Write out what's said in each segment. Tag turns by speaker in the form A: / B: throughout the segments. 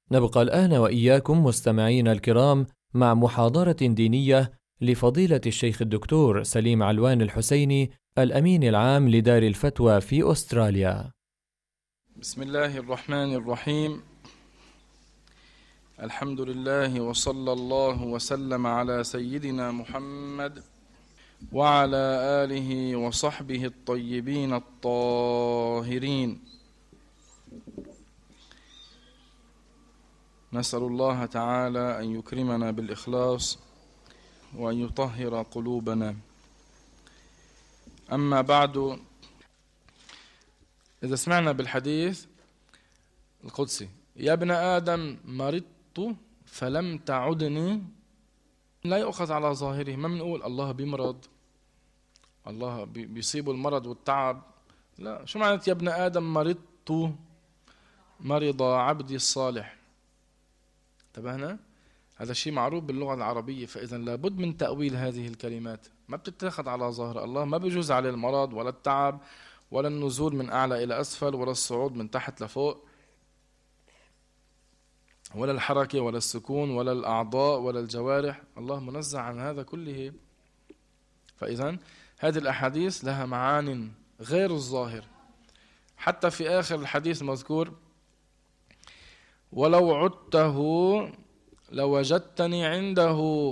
A: نبقى الآن وإياكم مستمعين الكرام مع محاضرة دينية لفضيلة الشيخ الدكتور سليم علوان الحسيني الأمين العام لدار الفتوى في أستراليا.
B: بسم الله الرحمن الرحيم. الحمد لله وصلى الله وسلم على سيدنا محمد وعلى آله وصحبه الطيبين الطاهرين. نسأل الله تعالى أن يكرمنا بالإخلاص وأن يطهر قلوبنا. أما بعد، إذا سمعنا بالحديث القدسي: يا ابن آدم مرضت فلم تعدني، لا يؤخذ على ظاهره. ما بنقول الله بيمرض، الله بيصيبه المرض والتعب، لا. شو معنات يا ابن آدم مرضت؟ مرض عبدي الصالح. انتبهنا؟ هذا الشيء معروف باللغة العربية، فإذا لابد من تأويل هذه الكلمات. ما بتتاخذ على ظاهر. الله ما بيجوز عليه المرض ولا التعب ولا النزول من أعلى إلى أسفل ولا الصعود من تحت لفوق ولا الحركة ولا السكون ولا الأعضاء ولا الجوارح. الله منزه عن هذا كله. فإذا هذه الأحاديث لها معان غير الظاهر. حتى في آخر الحديث مذكور: ولو عدته لوجدتني عنده.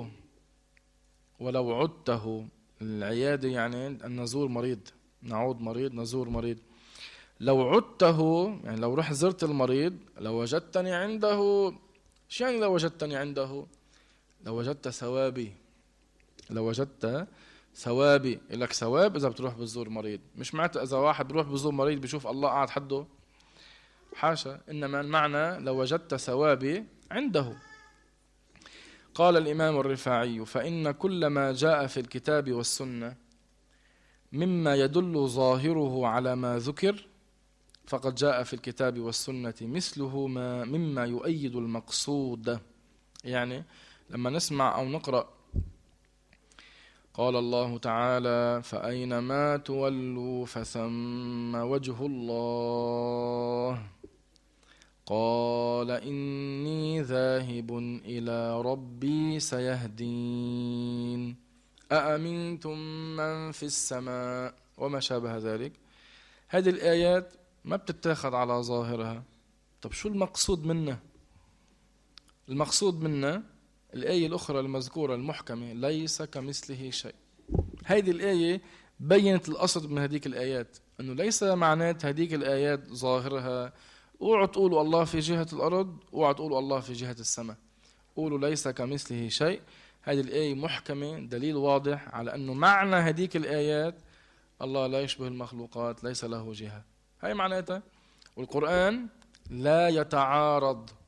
B: ولو عدته، العيادة يعني أن نزور مريض، نعود مريض، نزور مريض. لو عدته يعني لو رحت زرت المريض، لوجدتني عنده. شو يعني لو وجدتني عنده؟ لوجدت ثوابي، لوجدت ثوابي. لك ثواب إذا بتروح بتزور مريض. مش معناته إذا واحد بروح بزور مريض بيشوف الله قاعد حده، حاشا. إنما المعنى لوجدت ثوابي عنده. قال الإمام الرفاعي: فإن كل ما جاء في الكتاب والسنة مما يدل ظاهره على ما ذكر فقد جاء في الكتاب والسنة مثله مما يؤيد المقصود. يعني لما نسمع أو نقرأ قال الله تعالى: فأينما تولوا فثم وجه الله، قال إني ذاهب إلى ربي سيهدين، أأمنتم من في السماء، وما شابه ذلك. هذه الآيات ما بتتاخذ على ظاهرها. طب شو المقصود منها؟ المقصود منها الآية الأخرى المذكورة المحكمة: ليس كمثله شيء. هذه الآية بينت الأصل من هذيك الآيات، أنه ليس معنات هذيك الآيات ظاهرها اوعوا تقولوا الله في جهة الأرض، اوعوا تقولوا الله في جهة السماء. قولوا ليس كمثله شيء. هذه الآية محكمة، دليل واضح على أنه معنى هذيك الآيات الله لا يشبه المخلوقات، ليس له جهة. هاي معناتها. والقرآن لا يتعارض